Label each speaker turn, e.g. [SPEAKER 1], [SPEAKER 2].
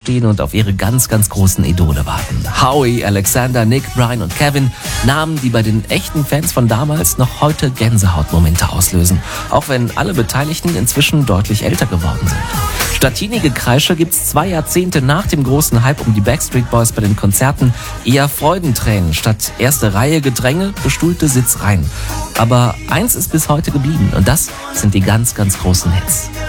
[SPEAKER 1] stehen und auf ihre ganz, ganz großen Idole warten. Howie, Alexander, Nick, Brian und Kevin. Namen, die bei den echten Fans von damals noch heute Gänsehautmomente auslösen. Auch wenn alle Beteiligten inzwischen deutlich älter geworden sind. Statt Teenie-Gekreische gibt's 2 Jahrzehnte nach dem großen Hype um die Backstreet Boys bei den Konzerten eher Freudentränen. Statt erste Reihe Gedränge, bestuhlte Sitzreihen. Aber eins ist bis heute geblieben und das sind die ganz, ganz großen Hits.